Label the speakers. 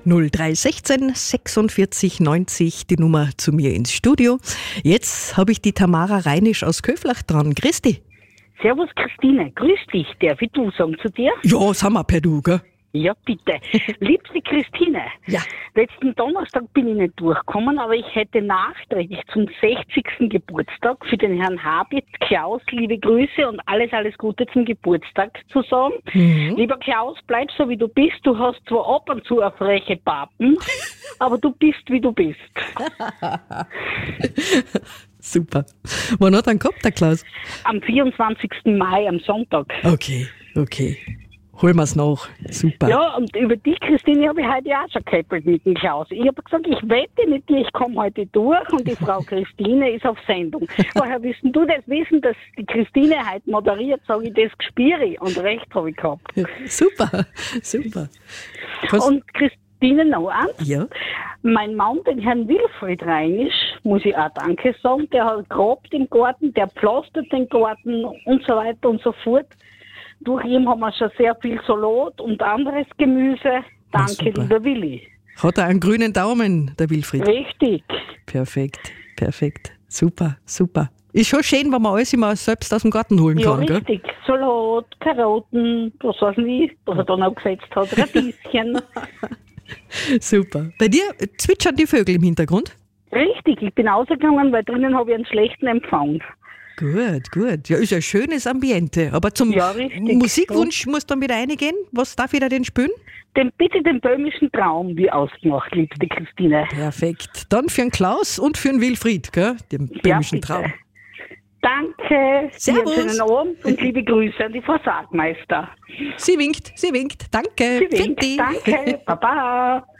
Speaker 1: 0316 46 90 die Nummer zu mir ins Studio. Jetzt habe ich die Tamara Reinisch aus Köflach dran. Grüß dich.
Speaker 2: Servus Christine, grüß dich. Darf ich du sagen zu dir?
Speaker 1: Ja, sind wir per Du, gell?
Speaker 2: Ja, bitte. Liebste Christine,
Speaker 1: Ja.
Speaker 2: letzten Donnerstag bin ich nicht durchgekommen, aber ich hätte nachträglich zum 60. Geburtstag für den Herrn Habit Klaus liebe Grüße und alles Gute zum Geburtstag zu sagen. Lieber Klaus, bleib so wie du bist. Du hast zwar ab und zu eine freche Pappen, aber du bist wie du bist.
Speaker 1: Super. Wann hat er einen gehabt, der Klaus?
Speaker 2: Am 24. Mai, am Sonntag.
Speaker 1: Okay. Holen wir's nach. Super.
Speaker 2: Ja, und über dich, Christine, habe ich heute ja auch schon gekäppelt mit dem Klaus. Ich habe gesagt, ich wette mit dir, ich komme heute durch und die Frau Christine ist auf Sendung. Woher wissen du das Wissen, dass die Christine heute moderiert, sage ich, das spüre ich und recht habe ich gehabt.
Speaker 1: Super.
Speaker 2: Und Christine noch eins.
Speaker 1: Ja.
Speaker 2: Mein Mann, den Herrn Wilfried Reinisch, muss ich auch Danke sagen, der hat grabt im Garten, der pflastert den Garten und so weiter und so fort. Durch ihn haben wir schon sehr viel Salat und anderes Gemüse. Danke,
Speaker 1: super.
Speaker 2: lieber Willi.
Speaker 1: Hat er einen grünen Daumen, der Wilfried?
Speaker 2: Richtig.
Speaker 1: Perfekt. Super. Ist schon schön, wenn man alles immer selbst aus dem Garten holen
Speaker 2: Ja,
Speaker 1: kann, gell?
Speaker 2: richtig. Salat, Karotten, was weiß ich, was er da noch gesetzt hat, Radieschen.
Speaker 1: Super. Bei dir zwitschern die Vögel im Hintergrund?
Speaker 2: Richtig, ich bin rausgegangen, weil drinnen habe ich einen schlechten Empfang.
Speaker 1: Gut. Ja, ist ein schönes Ambiente. Aber zum
Speaker 2: Ja, richtig.
Speaker 1: Musikwunsch muss dann wieder reingehen. Was darf ich da denn spielen?
Speaker 2: Bitte den böhmischen Traum, wie ausgemacht, liebste Christine.
Speaker 1: Perfekt. Dann für den Klaus und für den Wilfried, gell? Den böhmischen
Speaker 2: bitte.
Speaker 1: Traum.
Speaker 2: Danke,
Speaker 1: Servus.
Speaker 2: Dir einen schönen Abend und liebe Grüße an die Frau Sargmeister.
Speaker 1: Sie winkt. Danke.
Speaker 2: Sie winkt.
Speaker 1: Fitti.
Speaker 2: Danke, Baba.